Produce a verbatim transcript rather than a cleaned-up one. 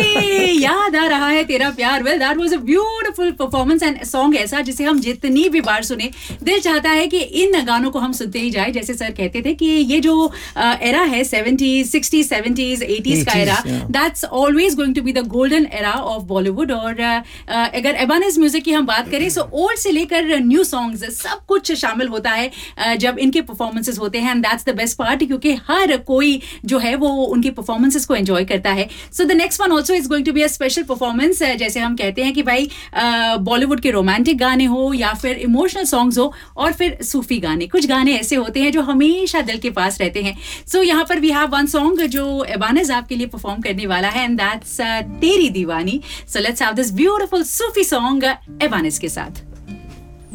याद आ रहा है तेरा प्यार. Well that was a beautiful performance and song ऐसा जिसे हम जितनी भी बार सुने दिल चाहता है कि इन गानों को हम सुनते ही जाए. जैसे सर कहते थे कि ये जो एरा है सेवेंटीज सिक्सटीज सेवेंटीज एटीज का era, that's always going to be the golden era of Bollywood. और uh, अगर एबानेज म्यूजिक की हम बात करें सो ओल्ड से लेकर न्यू सॉन्ग्स सब कुछ शामिल होता है uh, जब इनके परफॉर्मेंसेस होते हैं. And that's the best part क्योंकि हर कोई जो है वो उनकी परफॉर्मेंसेस को एंजॉय करता है. So the next one also is going to be a special performance. जैसे हम कहते हैं कि भाई बॉलीवुड uh, के रोमांटिक गाने हो या फिर इमोशनल सॉन्ग्स हो और फिर सूफी गाने, कुछ गाने ऐसे होते हैं जो हमेशा दिल के पास रहते हैं. सो so, यहाँ पर वी हैव वन सॉन्ग जो एबानेज आपके लिए परफॉर्म करने वाला है एंड दैट्स तेरी दीवानी. So let's have this beautiful Sufi song एबानेज के साथ.